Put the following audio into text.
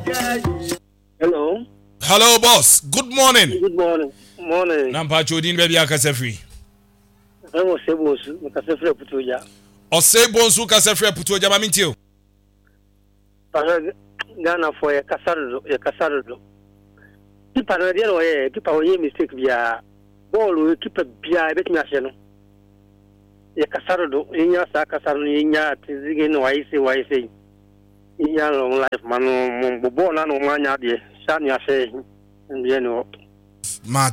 Hello. Hello, boss. Good morning. Good morning. Morning. Nampa Chodin baby akasefri. I was able to Kasefre Putuja. Osebonsu kasefri Putuja mamintio. Ghana for a Casado. Keep another way, keep away mistake via ball, we keep a beer, bet national. A Casado, in your Sakasan, in your Tizigin, why say, in your long life, man, Bobona, no man, Shania say, and you know.